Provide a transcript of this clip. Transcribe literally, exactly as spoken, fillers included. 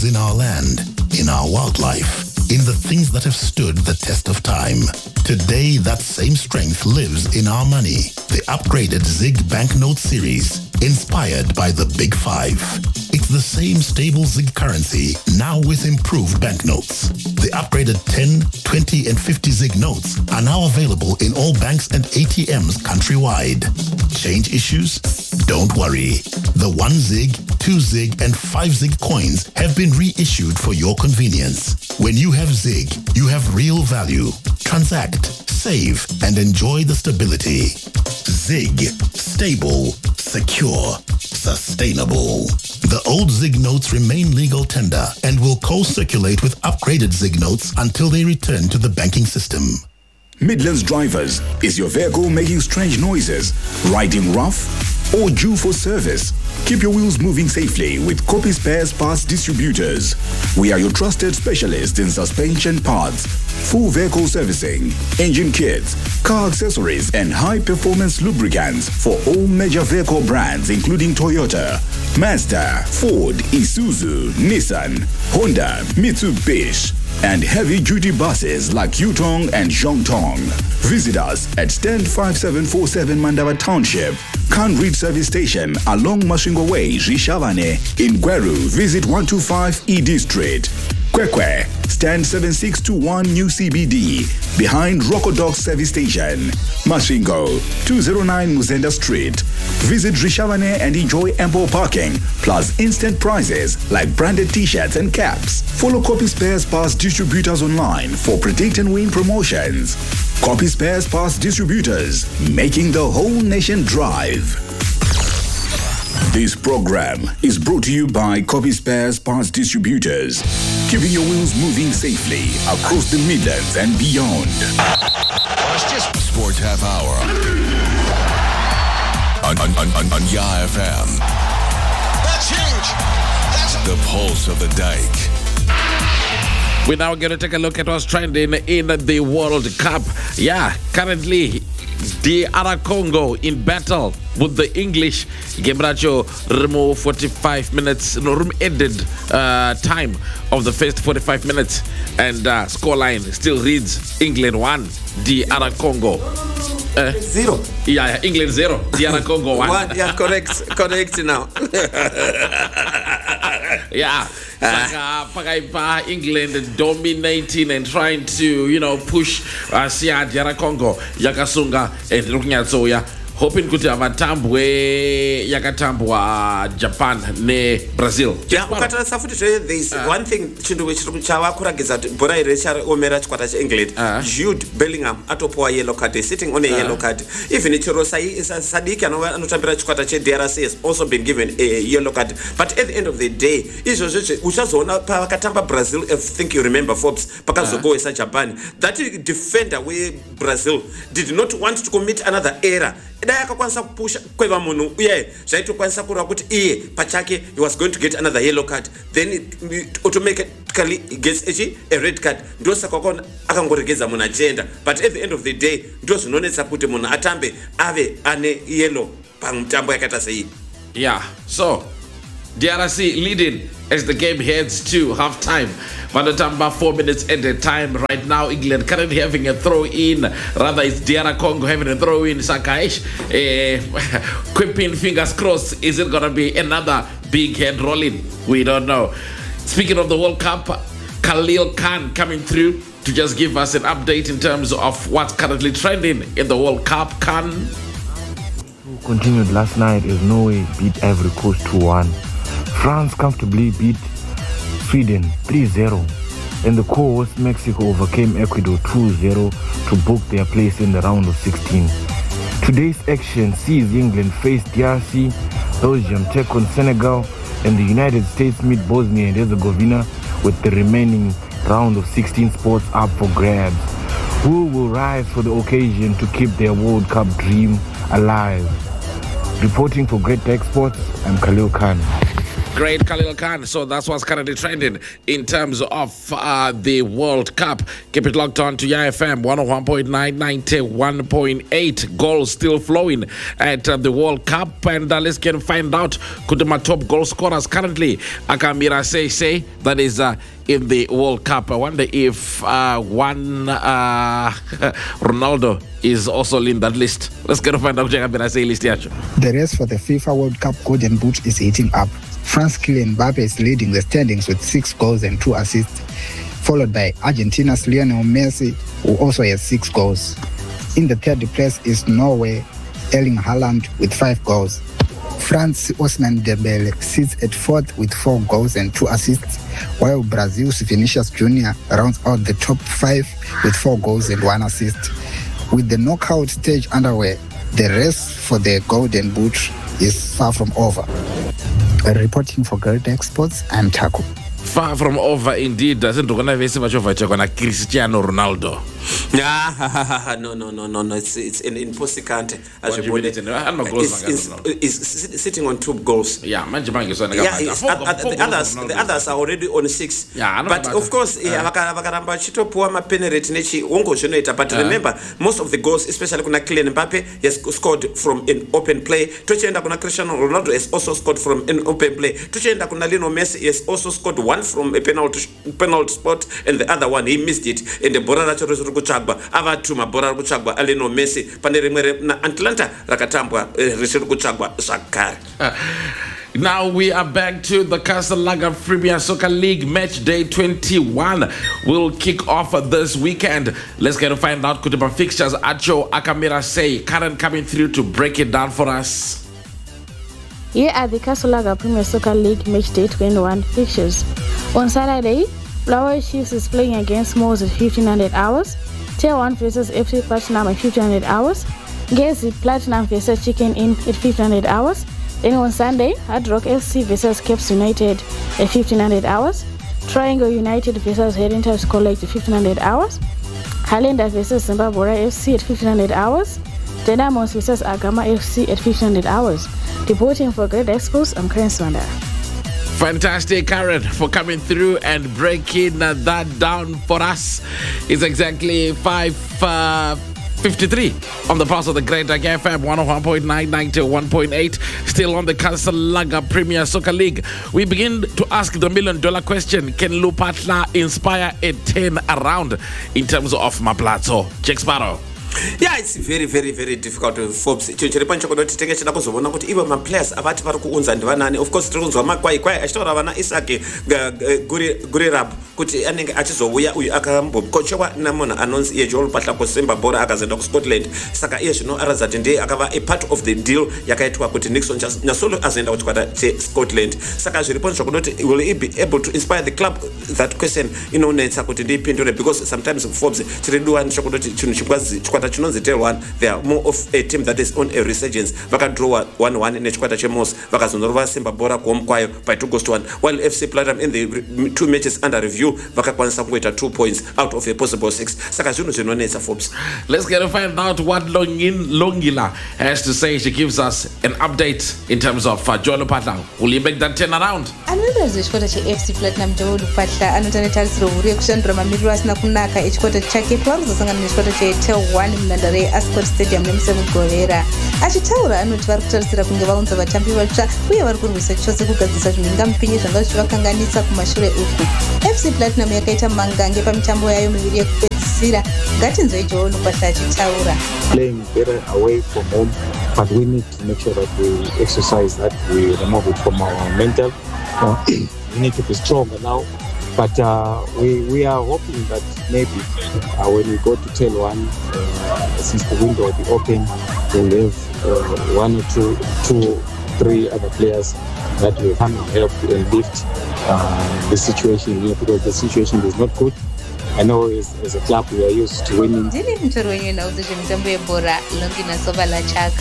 in our land, in our wildlife, in the things that have stood the test of time. Today, that same strength lives in our money. The upgraded Zig Banknote series, inspired by the Big Five. It's the same stable Zig currency, now with improved banknotes. The upgraded ten, twenty, and fifty Zig notes are now available in all banks and A T Ms countrywide. Change issues? Don't worry. The one Zig, two Zig, and five Zig coins have been reissued for your convenience. When you have Zig, you have real value. Transact, save, and enjoy the stability. Zig. Stable, secure, sustainable. The old Zig notes remain legal tender and will co-circulate with upgraded Zig notes until they return to the banking system. Midlands Drivers, is your vehicle making strange noises, riding rough, or due for service? Keep your wheels moving safely with Copy Spares Parts Distributors. We are your trusted specialists in suspension parts, full vehicle servicing, engine kits, car accessories, and high-performance lubricants for all major vehicle brands including Toyota, Mazda, Ford, Isuzu, Nissan, Honda, Mitsubishi, and heavy-duty buses like Yutong and Zhongtong. Visit us at stand five seven four seven Mandawa Township, Kanrit Service Station along Mashingo Way, Rishavane. In Gweru, visit one two five E D Street. Kwekwe, stand seven six two one New C B D, behind Rockodock Service Station. Mashingo, two oh nine Muzenda Street. Visit Rishavane and enjoy ample parking, plus instant prizes like branded t-shirts and caps. Follow Copy Spares Parts Distributors online for Predict and Win promotions. Copy Spares Parts Distributors, making the whole nation drive. This program is brought to you by Copy Spares Parts Distributors, keeping your wheels moving safely across the Midlands and beyond. Sports Half Hour on, on, on, on, on Y A F M. That's huge. That's the pulse of the dike. We're now going to take a look at what's trending in the World Cup. Yeah, currently, D R Congo in battle with the English. Game Racho remove forty-five minutes, no room ended uh, time of the first forty-five minutes, and uh, scoreline still reads England one, D R Congo uh, zero. Yeah, yeah, England zero, D R Congo one. One, yeah, correct, correct now. Yeah, uh, uh, England dominating and trying to, you know, push uh, Sia D R Congo, Yakasunga, and looking at Soya. Hoping kuti avatambwe yakatambwa Japan ne Brazil. Yeah, ukatarisa futi there is uh, one thing chindu chiri chava kuragidza kuti bhora iri richomera chikwata cheEngland. uh, Jude Bellingham atopowa yellow card, is sitting on a uh, yellow card. Even chiro Sadiki anotambira chikwata cheD R C has also been given a yellow card. But at the end of the day, izvozvo uchazoona pakatamba Brazil, I think you remember Forbes pakazogoesa Japan, that defender we Brazil did not want to commit another error. Daya akakwanisa kupusha kweva munhu uye zvaitokwanisa kureva kuti iye pachake he was going to get another yellow card, then it, it automatically gets a, a red card. Ndo saka wakaona akangoregedza munhu achienda, but at the end of the day ndo zvinonetsa kuti munhu atambe ave ane yellow pamutambo yakaita sei. Yeah, so D R C leading as the game heads to half time. Vanatamba four minutes at a time right now. England currently having a throw in. Rather, it's D R Congo having a throw in. Sakaish, uh, quipping fingers crossed. Is it gonna be another big head rolling? We don't know. Speaking of the World Cup, Khalil Khan coming through to just give us an update in terms of what's currently trending in the World Cup. Khan. Who continued last night as Norway beat Ivory Coast two one. France comfortably beat Sweden three zero, and the co-host Mexico overcame Ecuador two zero to book their place in the round of sixteen. Today's action sees England face D R C, Belgium take on Senegal, and the United States meet Bosnia and Herzegovina, with the remaining round of sixteen spots up for grabs. Who will rise for the occasion to keep their World Cup dream alive? Reporting for Great Tech Sports, I'm Khalil Khan. Great Khalil Khan. So that's what's currently trending in terms of uh, the World Cup. Keep it locked on to Y F M one oh one point nine, ninety-one point eight. Goals still flowing at uh, the World Cup. And uh, let's get to find out who the my top goal scorers currently. Akamira say say that is uh, in the World Cup. I wonder if uh, one uh, Ronaldo is also in that list. Let's get to find out. Akamira say list yacho. The race for the FIFA World Cup Golden Boot is heating up. France Kylian Mbappe is leading the standings with six goals and two assists, followed by Argentina's Lionel Messi, who also has six goals. In the third place is Norway, Erling Haaland with five goals. France Ousmane Dembele sits at fourth with four goals and two assists, while Brazil's Vinicius Junior rounds out the top five with four goals and one assist. With the knockout stage underway, the race for the Golden Boot is far from over. Reporting for Great Exports, I'm Taku. Far from over indeed. Doesn't gonna be so much over Cristiano Ronaldo. Yeah, no, no, no, no, no. It's it's in in Posikante. As you put it, is sitting on two goals. Yeah, man, yeah. It's, at, at, the others, the others are already on six. Yeah, but of course, yeah, vakaramba chitopuwa mapenalty nechi wongo zvinoita. But remember, most of the goals, especially kuna Kylian Mbappe, has scored from an open play. Tochenda kuna Cristiano Ronaldo has also scored from an open play. Tochenda kuna Lionel Messi has also scored one from a penalty penalty spot, and the other one he missed it. And the bora racho kuchagwa avatuma bora kuchagwa alino Messi pane rimwe na Atlanta rakatambwa richiri kuchagwa zvakare. Now we are back to the Casalaga Premier Soccer League match day twenty-one. Will kick off this weekend. Let's get to find out Kutuba fixtures. Acho Akamira say Karen coming through to break it down for us. Here are the Casalaga Premier Soccer League match day twenty-one fixtures. On Saturday, Flower Chiefs is playing against Moors at fifteen hundred hours. Tier one versus F C Platinum at fifteen hundred hours. Gezi Platinum versus Chicken Inn at fifteen hundred hours. Then on Sunday, Hard Rock F C versus Caps United at fifteen hundred hours. Triangle United versus Herentals College at fifteen hundred hours. Highlander versus Zimbabwe F C at fifteen hundred hours. Dynamos versus Agama F C at fifteen hundred hours. Reporting for Great Expos, I'm Karen Swanda. Fantastic, Karen, for coming through and breaking uh, that down for us. It's exactly five fifty-three on the pulse of the Great F M one oh one point nine, ninety-one point eight. Still on the Casalaga Premier Soccer League. We begin to ask the million dollar question. Can Lupatla inspire a turn around in terms of Maplazo? Jack Sparrow. Yeah, it's very very very difficult to Forbes. Chiripo nchokodoti tenge chida kuzobona kuti ivo ma players avati vari kuunza ndivanani. Of course tirikunzwa makwai kwai achitaura vana Isaki guri guri rap kuti anenge achizouya uyu akambokochwa namunhu anonzi iye Joel Patla kusimba bora akazoenda ku Scotland. Saka iye zvino aratidza kuti ndiye akava a part of the deal yakaitwa kuti Nixon Nyasolo azoenda kuchikwata cheScotland. Saka zviripo nchokodoti will he be able to inspire the club? That question inonetsa kuti ndipindure, because sometimes Forbes tiriduwa nchokodoti chinhu chikwazi chikwata chinonzi tell one, they are more of a team that is on a resurgence. Vakadraw one one nechikwata chemos vakazondorova Simba Bora kuhome kwayo by two goals to one, while F C Platinum in the two matches under review vakakwanisa kungoita two points out of a possible six. Saka zvinhu zvinonetsa Forbes. Let's get to find out what Longin Longila has to say. She gives us an update in terms of uh, Joel Patla. Will he make that turn around? Anoita zvechikwata cheF C Platinum Joel Patla anoita netarisiro huru yekushandura mamiriro asina kunaka echikwata chake pavanozosangana nechikwata chetel one munhandare yeAscot Stadium nemusi wekugorera. Achitaura anoti vari kutarisira kunge vaunza vatambi vatsva uye vari kurwisa chose kugadzisa zvinengamupinyi zvanga zvichivakanganisa kumashure uku. F C Platinum yakaita mangange pamitambo yayo miviri yekupedzisira. Ngatinzwei Joel Patla achitaura. Playing better away from home, but we need to make sure that we exercise that, we remove it from our mental. Uh, we need to be stronger now. But uh, we, we are hoping that maybe uh, when we go to Tail One, uh, since the window will be open, we'll have uh, one or two, two, three other players that will come and help and lift uh, the situation here, because the situation is not good. I know as, as a club we are used to winning. Ndini mtoro wenye na uzo jemitambo ya bora, Longina Sovala Chaka.